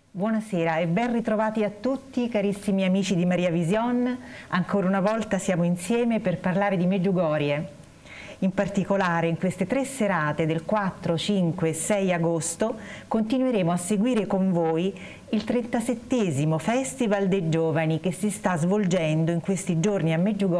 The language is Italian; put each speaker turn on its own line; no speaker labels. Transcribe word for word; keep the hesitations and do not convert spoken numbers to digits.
Buonasera e ben ritrovati a tutti carissimi amici di Maria Vision. Ancora una volta siamo insieme per parlare di Medjugorje. In particolare in queste tre serate del quattro, cinque e sei agosto continueremo a seguire con voi il trentasettesimo Festival dei Giovani che si sta svolgendo in questi giorni a Medjugorje